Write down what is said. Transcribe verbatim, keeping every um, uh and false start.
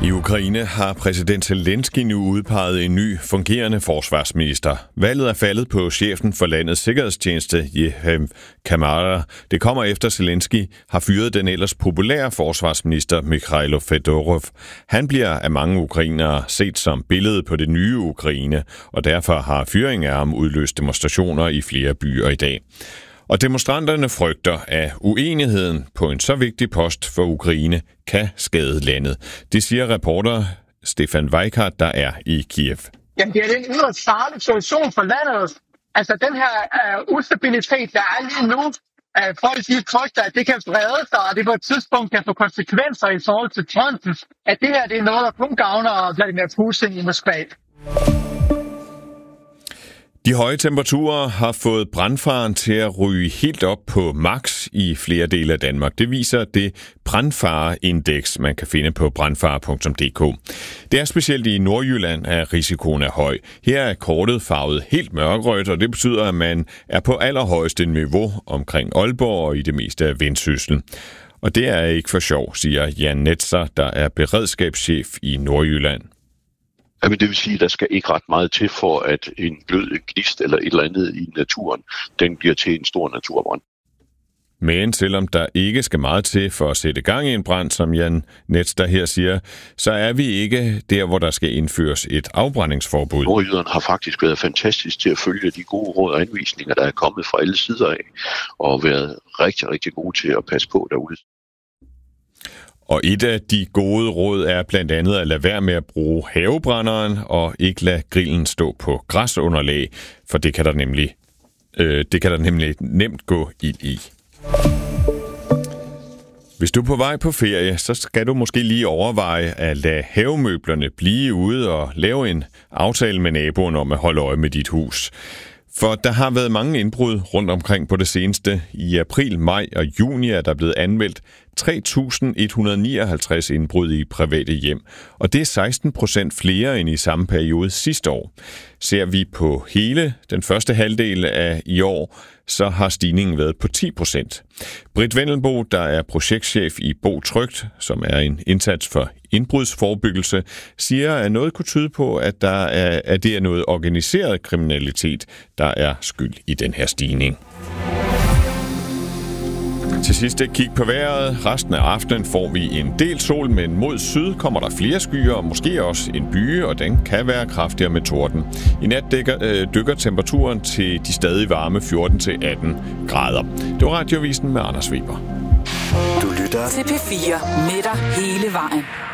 I Ukraine har præsident Zelensky nu udpeget en ny fungerende forsvarsminister. Valget er faldet på chefen for landets sikkerhedstjeneste, Yevhen Kamara. Det kommer efter Zelensky har fyret den ellers populære forsvarsminister Mikhailo Fedorov. Han bliver af mange ukrainere set som billedet på det nye Ukraine, og derfor har fyringen af ham udløst demonstrationer i flere byer i dag. Og demonstranterne frygter, at uenigheden på en så vigtig post for Ukraine kan skade landet. Det siger reporter Stefan Weikart, der er i Kiev. Jamen, det er en yderst farlig situation for landet. Altså, den her uh, ustabilitet, der er lige nu, uh, folk de frygter, at det kan brede sig, og det på et tidspunkt kan få konsekvenser i forhold til fronten. At det her det er noget, der kun gavner Vladimir Putin i Moskva. De høje temperaturer har fået brandfaren til at ryge helt op på max i flere dele af Danmark. Det viser det brandfareindeks, man kan finde på brandfare punktum d k. Det er specielt i Nordjylland, at risikoen er høj. Her er kortet farvet helt mørkrødt, og det betyder, at man er på allerhøjeste niveau omkring Aalborg og i det meste af Vendsyssel. Og det er ikke for sjov, siger Jan Netzer, der er beredskabschef i Nordjylland. Jamen, det vil sige, at der skal ikke ret meget til for, at en blød gnist eller et eller andet i naturen, den bliver til en stor naturbrand. Men selvom der ikke skal meget til for at sætte gang i en brand, som Jan Netzer her siger, så er vi ikke der, hvor der skal indføres et afbrændingsforbud. Nordjyderne har faktisk været fantastisk til at følge de gode råd og anvisninger, der er kommet fra alle sider af, og været rigtig, rigtig gode til at passe på derude. Og et af de gode råd er blandt andet at lade være med at bruge havebrænderen og ikke lade grillen stå på græsunderlag, for det kan der nemlig, øh, det kan der nemlig nemt gå ild i. Hvis du er på vej på ferie, så skal du måske lige overveje at lade havemøblerne blive ude og lave en aftale med naboen om at holde øje med dit hus. For der har været mange indbrud rundt omkring på det seneste. I april, maj og juni er der blevet anmeldt tre tusind et hundrede nioghalvtreds indbrud i private hjem, og det er seksten procent flere end i samme periode sidste år. Ser vi på hele den første halvdel af i år, så har stigningen været på ti procent. Britt Vendelbo, der er projektchef i Bo Trygt, som er en indsats for indbrudsforebyggelse, siger, at noget kunne tyde på, at, der er, at det er noget organiseret kriminalitet, der er skyld i den her stigning. Til sidst et kig på vejret. Resten af aftenen får vi en del sol, men mod syd kommer der flere skyer, og måske også en byge, og den kan være kraftigere med torden. I nat dykker, øh, dykker temperaturen til de stadig varme fjorten til atten grader. Det var Radiovisen med Anders Weber. Du lytter til P fire med dig hele vejen.